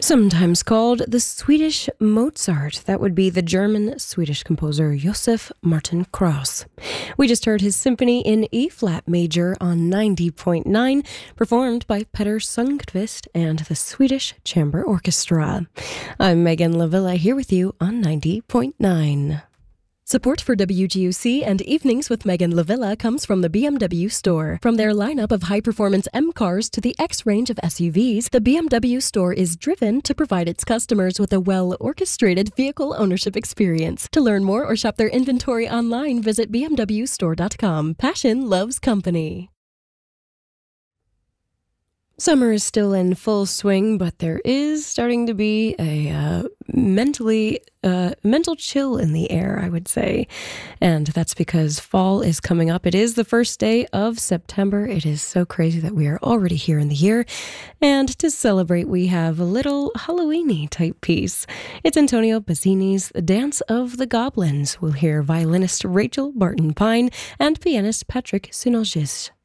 Sometimes called the Swedish Mozart, that would be the German-Swedish composer Josef Martin Krauss. We just heard his symphony in E-flat major on 90.9, performed by Petter Sundqvist and the Swedish Chamber Orchestra. I'm Megan Lavilla here with you on 90.9. Support for WGUC and Evenings with Megan Lavilla comes from the BMW Store. From their lineup of high-performance M cars to the X range of SUVs, the BMW Store is driven to provide its customers with a well-orchestrated vehicle ownership experience. To learn more or shop their inventory online, visit bmwstore.com. Passion loves company. Summer is still in full swing, but there is starting to be a mental chill in the air, I would say. And that's because fall is coming up. It is the first day of September. It is so crazy that we are already here in the year. And to celebrate, we have a little Halloween-y type piece. It's Antonio Bazzini's The Dance of the Goblins. We'll hear violinist Rachel Barton-Pine and pianist Patrick Synolgis.